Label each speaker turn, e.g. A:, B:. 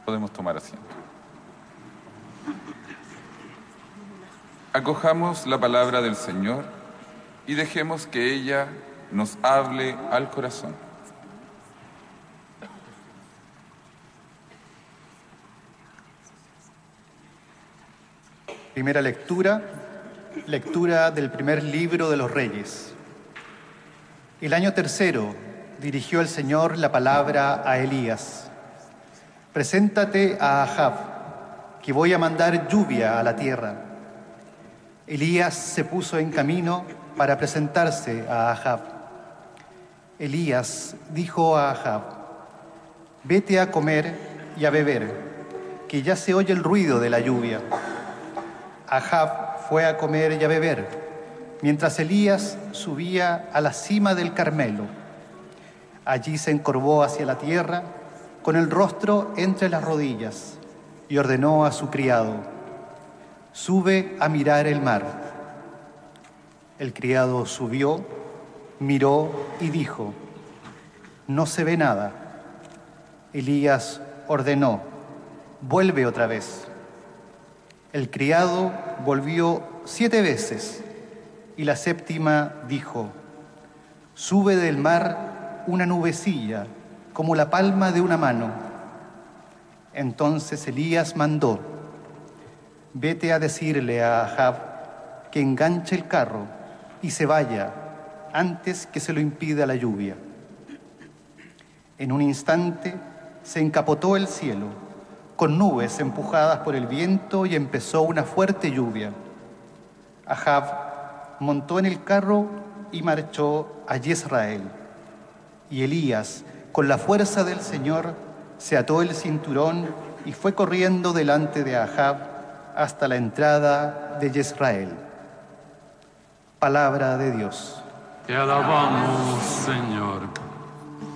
A: Podemos tomar asiento. Acojamos la palabra del Señor y dejemos que ella nos hable al corazón.
B: Primera lectura del primer libro de los Reyes. El año tercero dirigió el Señor la palabra a Elías. Preséntate a Ahab, que voy a mandar lluvia a la tierra. Elías se puso en camino para presentarse a Ahab. Elías dijo a Ahab: vete a comer y a beber, que ya se oye el ruido de la lluvia. Ahab fue a comer y a beber, mientras Elías subía a la cima del Carmelo. Allí se encorvó hacia la tierra, con el rostro entre las rodillas, y ordenó a su criado: sube a mirar el mar. El criado subió, miró y dijo: no se ve nada. Elías ordenó: vuelve otra vez. El criado volvió 7 veces, y la séptima dijo: sube del mar una nubecilla, como la palma de una mano. Entonces Elías mandó: vete a decirle a Ahab que enganche el carro y se vaya antes que se lo impida la lluvia. En un instante se encapotó el cielo, con nubes empujadas por el viento, y empezó una fuerte lluvia. Ahab montó en el carro y marchó a Jezreel. Y Elías, con la fuerza del Señor, se ató el cinturón y fue corriendo delante de Ahab hasta la entrada de Jezreel. Palabra de Dios.
C: Te alabamos, Señor.